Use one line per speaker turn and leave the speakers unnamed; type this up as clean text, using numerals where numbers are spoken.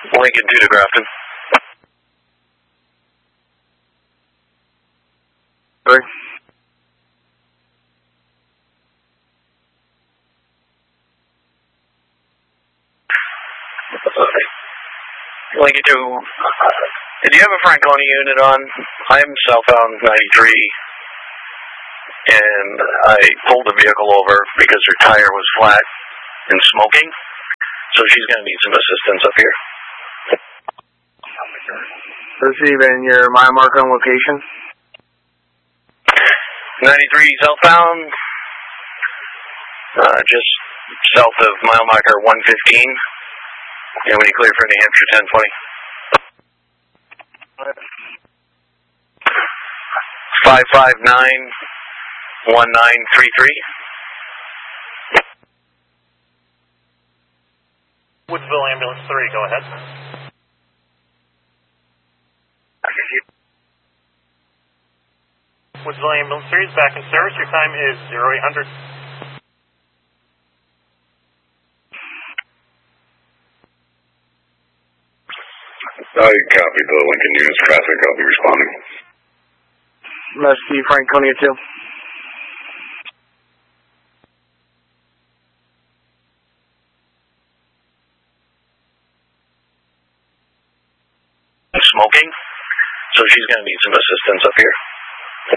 Lincoln 2 to Grafton.
Sorry.
Lincoln 2, did you have a Franconia unit on? I'm southbound 93, and I pulled the vehicle over because her tire was flat and smoking, so she's going to need some assistance up here.
Receiving your mile marker on location.
93 southbound, just south of mile marker 115. And when you clear for New Hampshire 1020. 559-1933.
Woodsville Ambulance 3, go ahead. Woodsville Ambulance 3 is back in service. Your time is 0800.
I copy the Lincoln units traffic. I'll be responding.
Must be Franconia 2.
Smoking, so she's going to need some assistance up here.